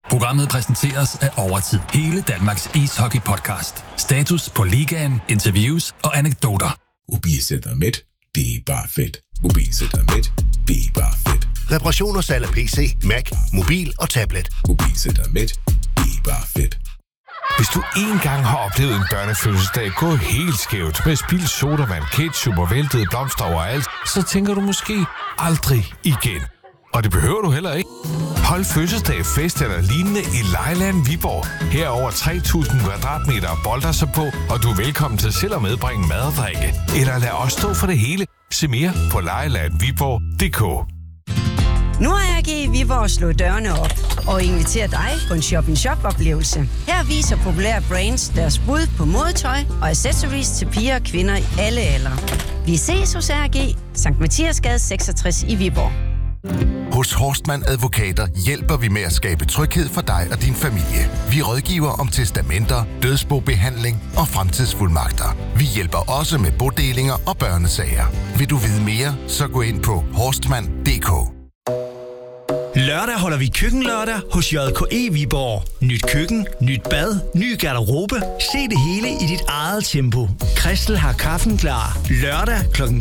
Programmet præsenteres af Overtid, hele Danmarks ishockey-podcast. Status på ligaen, interviews og anekdoter. Mobilcenter Med, det er bare fedt. Mobilcenter Med, det er bare fedt. Reparation og salg af PC, Mac, mobil og tablet. Mobilcenter Med, det er bare fedt. Hvis du engang har oplevet en børnefødselsdag gå helt skævt med spildt sodavand, ketchup og væltede blomster overalt, så tænker du måske aldrig igen. Og det behøver du heller ikke. Hold fødselsdag, fest eller lignende i Lejeland Viborg. Her er over 3.000 kvadratmeter bolder sig på, og du er velkommen til selv at medbringe mad og drikke. Eller lad os stå for det hele. Se mere på lejelandviborg.dk. Nu har AG i Viborg slået dørene op og inviterer dig på en shop-in-shop-oplevelse. Her viser populære brands deres bud på modetøj og accessories til piger og kvinder i alle aldre. Vi ses hos AG, Sankt Mathiasgade 66 i Viborg. Hos Horstmann Advokater hjælper vi med at skabe tryghed for dig og din familie. Vi rådgiver om testamenter, dødsbobehandling og fremtidsfuldmagter. Vi hjælper også med bodelinger og børnesager. Vil du vide mere, så gå ind på horstmann.dk. Lørdag holder vi køkkenlørdag hos JKE Viborg. Nyt køkken, nyt bad, ny garderobe. Se det hele i dit eget tempo. Christel har kaffen klar. Lørdag kl.